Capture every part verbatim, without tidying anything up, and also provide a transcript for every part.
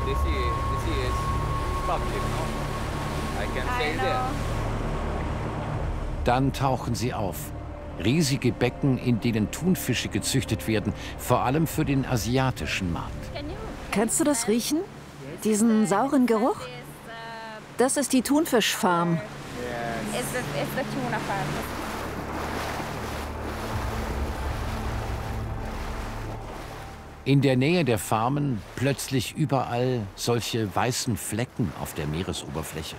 this is, this is public, no? I can stay there. Dann tauchen sie auf. Riesige Becken, in denen Thunfische gezüchtet werden, vor allem für den asiatischen Markt. Kannst du das riechen? Diesen sauren Geruch? Das ist die Thunfischfarm. In der Nähe der Farmen plötzlich überall solche weißen Flecken auf der Meeresoberfläche.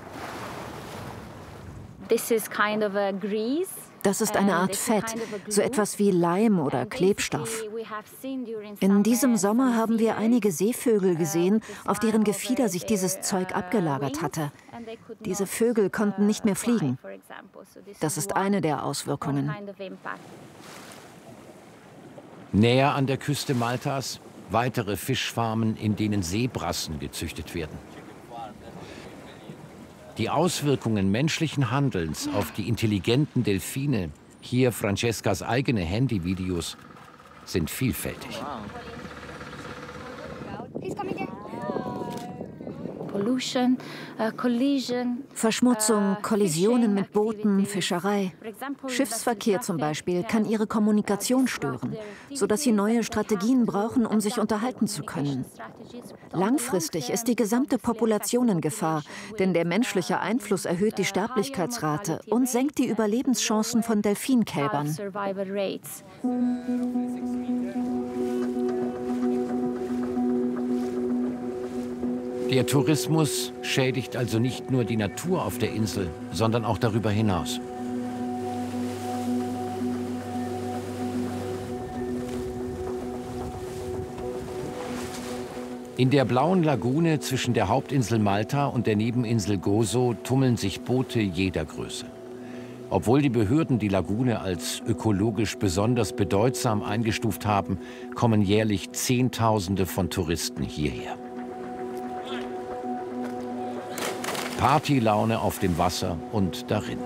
This is kind of a grease. Das ist eine Art Fett, so etwas wie Leim oder Klebstoff. In diesem Sommer haben wir einige Seevögel gesehen, auf deren Gefieder sich dieses Zeug abgelagert hatte. Diese Vögel konnten nicht mehr fliegen. Das ist eine der Auswirkungen. Näher an der Küste Maltas weitere Fischfarmen, in denen Seebrassen gezüchtet werden. Die Auswirkungen menschlichen Handelns auf die intelligenten Delfine, hier Francescas eigene Handyvideos, sind vielfältig. Pollution, uh, collision, Verschmutzung, Kollisionen mit Booten, Fischerei. Schiffsverkehr zum Beispiel kann ihre Kommunikation stören, sodass sie neue Strategien brauchen, um sich unterhalten zu können. Langfristig ist die gesamte Population in Gefahr, denn der menschliche Einfluss erhöht die Sterblichkeitsrate und senkt die Überlebenschancen von Delfinkälbern. Der Tourismus schädigt also nicht nur die Natur auf der Insel, sondern auch darüber hinaus. In der blauen Lagune zwischen der Hauptinsel Malta und der Nebeninsel Gozo tummeln sich Boote jeder Größe. Obwohl die Behörden die Lagune als ökologisch besonders bedeutsam eingestuft haben, kommen jährlich Zehntausende von Touristen hierher. Partylaune auf dem Wasser und darin.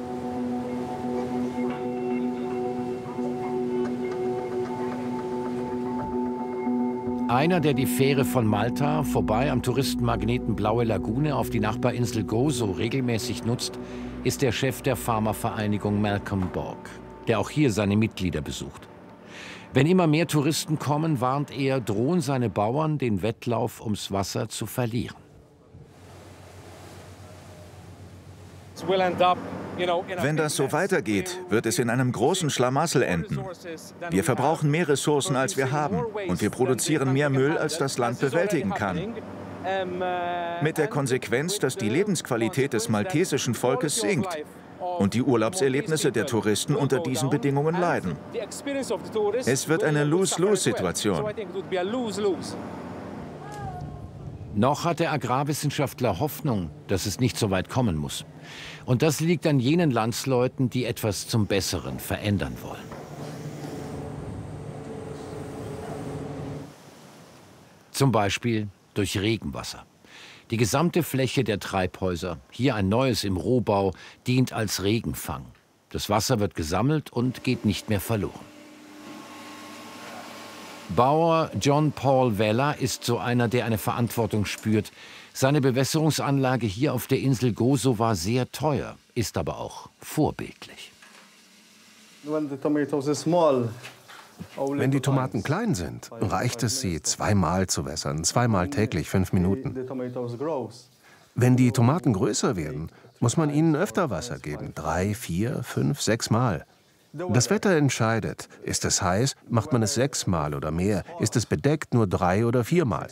Einer, der die Fähre von Malta vorbei am Touristenmagneten Blaue Lagune auf die Nachbarinsel Gozo regelmäßig nutzt, ist der Chef der Farmervereinigung Malcolm Borg, der auch hier seine Mitglieder besucht. Wenn immer mehr Touristen kommen, warnt er, drohen seine Bauern, den Wettlauf ums Wasser zu verlieren. Wenn das so weitergeht, wird es in einem großen Schlamassel enden. Wir verbrauchen mehr Ressourcen, als wir haben, und wir produzieren mehr Müll, als das Land bewältigen kann. Mit der Konsequenz, dass die Lebensqualität des maltesischen Volkes sinkt und die Urlaubserlebnisse der Touristen unter diesen Bedingungen leiden. Es wird eine Lose-Lose-Situation. Noch hat der Agrarwissenschaftler Hoffnung, dass es nicht so weit kommen muss. Und das liegt an jenen Landsleuten, die etwas zum Besseren verändern wollen. Zum Beispiel durch Regenwasser. Die gesamte Fläche der Treibhäuser, hier ein neues im Rohbau, dient als Regenfang. Das Wasser wird gesammelt und geht nicht mehr verloren. Bauer John Paul Weller ist so einer, der eine Verantwortung spürt. Seine Bewässerungsanlage hier auf der Insel Gozo war sehr teuer, ist aber auch vorbildlich. Wenn die Tomaten klein sind, reicht es, sie zweimal zu wässern, zweimal täglich, fünf Minuten. Wenn die Tomaten größer werden, muss man ihnen öfter Wasser geben, drei, vier, fünf, sechs Mal. Das Wetter entscheidet. Ist es heiß, macht man es sechsmal oder mehr. Ist es bedeckt, nur drei oder viermal.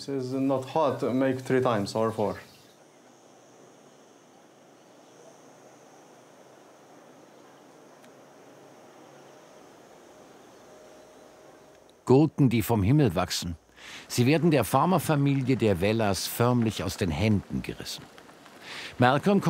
Gurken, die vom Himmel wachsen. Sie werden der Farmerfamilie der Wellers förmlich aus den Händen gerissen. Malcolm